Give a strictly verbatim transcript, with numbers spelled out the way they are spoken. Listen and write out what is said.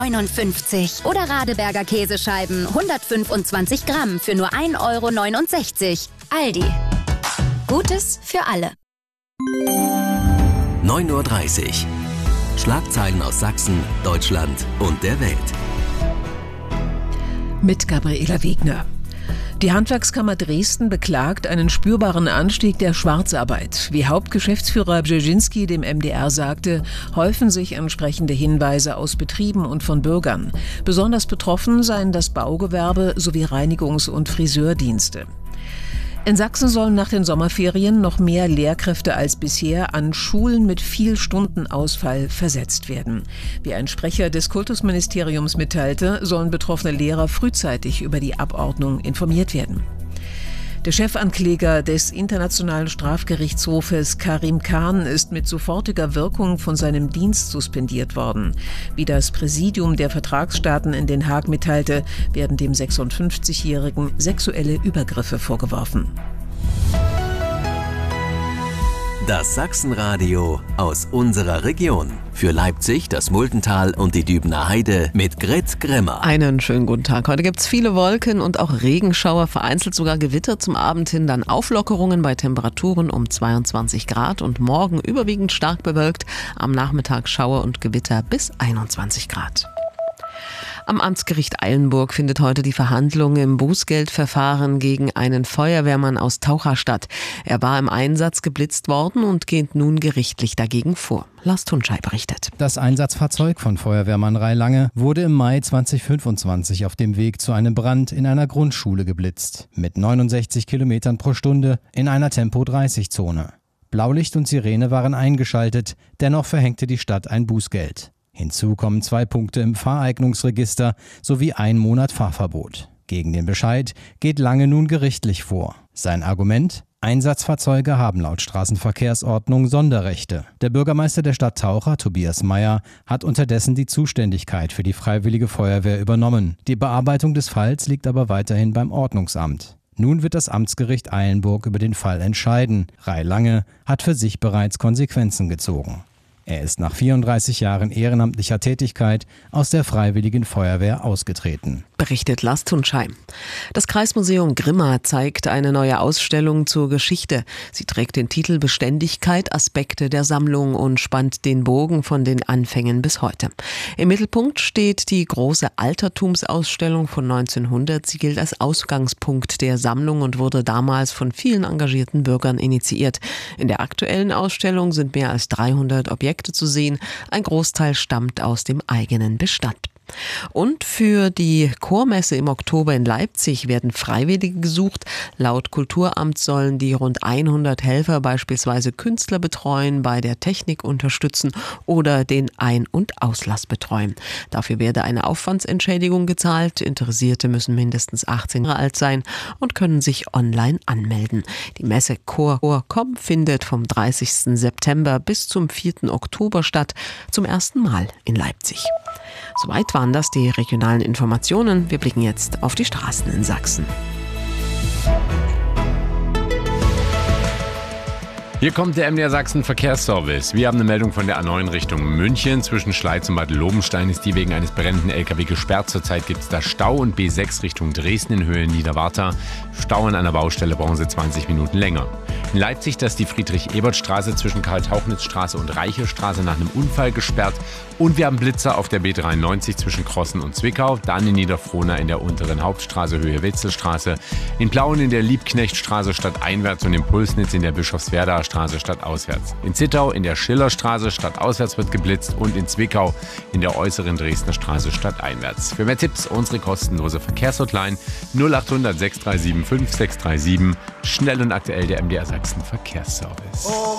neunundfünfzig. Oder Radeberger Käsescheiben hundertfünfundzwanzig Gramm für nur ein Euro neunundsechzig. Aldi. Gutes für alle. neun Uhr dreißig. Schlagzeilen aus Sachsen, Deutschland und der Welt. Mit Gabriela Wegner. Die Handwerkskammer Dresden beklagt einen spürbaren Anstieg der Schwarzarbeit. Wie Hauptgeschäftsführer Brzezinski dem M D R sagte, häufen sich entsprechende Hinweise aus Betrieben und von Bürgern. Besonders betroffen seien das Baugewerbe sowie Reinigungs- und Friseurdienste. In Sachsen sollen nach den Sommerferien noch mehr Lehrkräfte als bisher an Schulen mit viel Stundenausfall versetzt werden. Wie ein Sprecher des Kultusministeriums mitteilte, sollen betroffene Lehrer frühzeitig über die Abordnung informiert werden. Der Chefankläger des Internationalen Strafgerichtshofes Karim Khan ist mit sofortiger Wirkung von seinem Dienst suspendiert worden. Wie das Präsidium der Vertragsstaaten in Den Haag mitteilte, werden dem sechsundfünfzigjährigen sexuelle Übergriffe vorgeworfen. Das Sachsenradio aus unserer Region. Für Leipzig, das Multental und die Dübener Heide mit Grit Grimmer. Einen schönen guten Tag. Heute gibt es viele Wolken und auch Regenschauer, vereinzelt sogar Gewitter zum Abend hin, dann Auflockerungen bei Temperaturen um zweiundzwanzig Grad und morgen überwiegend stark bewölkt, am Nachmittag Schauer und Gewitter bis einundzwanzig Grad. Am Amtsgericht Eilenburg findet heute die Verhandlung im Bußgeldverfahren gegen einen Feuerwehrmann aus Taucha statt. Er war im Einsatz geblitzt worden und geht nun gerichtlich dagegen vor. Lars Tunschei berichtet. Das Einsatzfahrzeug von Feuerwehrmann Rai Lange wurde im Mai zweitausendfünfundzwanzig auf dem Weg zu einem Brand in einer Grundschule geblitzt. Mit neunundsechzig Kilometern pro Stunde in einer Tempo dreißig Zone. Blaulicht und Sirene waren eingeschaltet, dennoch verhängte die Stadt ein Bußgeld. Hinzu kommen zwei Punkte im Fahreignungsregister sowie ein Monat Fahrverbot. Gegen den Bescheid geht Lange nun gerichtlich vor. Sein Argument? Einsatzfahrzeuge haben laut Straßenverkehrsordnung Sonderrechte. Der Bürgermeister der Stadt Taucha, Tobias Meyer, hat unterdessen die Zuständigkeit für die Freiwillige Feuerwehr übernommen. Die Bearbeitung des Falls liegt aber weiterhin beim Ordnungsamt. Nun wird das Amtsgericht Eilenburg über den Fall entscheiden. Rai Lange hat für sich bereits Konsequenzen gezogen. Er ist nach vierunddreißig Jahren ehrenamtlicher Tätigkeit aus der Freiwilligen Feuerwehr ausgetreten. Berichtet Lars Tunschei. Das Kreismuseum Grimma zeigt eine neue Ausstellung zur Geschichte. Sie trägt den Titel Beständigkeit, Aspekte der Sammlung und spannt den Bogen von den Anfängen bis heute. Im Mittelpunkt steht die große Altertumsausstellung von neunzehnhundert. Sie gilt als Ausgangspunkt der Sammlung und wurde damals von vielen engagierten Bürgern initiiert. In der aktuellen Ausstellung sind mehr als dreihundert Objekte zu sehen. Ein Großteil stammt aus dem eigenen Bestand. Und für die Chormesse im Oktober in Leipzig werden Freiwillige gesucht. Laut Kulturamt sollen die rund hundert Helfer beispielsweise Künstler betreuen, bei der Technik unterstützen oder den Ein- und Auslass betreuen. Dafür werde eine Aufwandsentschädigung gezahlt. Interessierte müssen mindestens achtzehn Jahre alt sein und können sich online anmelden. Die Messe Chor Punkt com findet vom dreißigsten September bis zum vierten Oktober statt, zum ersten Mal in Leipzig. Soweit waren das die regionalen Informationen. Wir blicken jetzt auf die Straßen in Sachsen. Hier kommt der M D R Sachsen Verkehrsservice. Wir haben eine Meldung von der A neun Richtung München. Zwischen Schleiz und Bad Lobenstein ist die wegen eines brennenden L K W gesperrt. Zurzeit gibt es da Stau und B sechs Richtung Dresden in Höhe Niederwarta. Stau an einer Baustelle brauchen Sie zwanzig Minuten länger. In Leipzig, das ist die Friedrich-Ebert-Straße zwischen Karl-Tauchnitz-Straße und Reiche-Straße nach einem Unfall gesperrt. Und wir haben Blitzer auf der B dreiundneunzig zwischen Krossen und Zwickau. Dann in Niederfrohna in der unteren Hauptstraße Höhe Wetzelstraße. In Plauen in der Liebknechtstraße stadteinwärts und in Pulsnitz in der Bischofswerdaer Straße stadtauswärts. In Zittau in der Schillerstraße stadtauswärts wird geblitzt und in Zwickau in der äußeren Dresdner Straße stadteinwärts. Für mehr Tipps unsere kostenlose Verkehrshotline null acht hundert sechs drei sieben fünf sechs drei sieben. Schnell und aktuell der M D R Sachsen Verkehrsservice.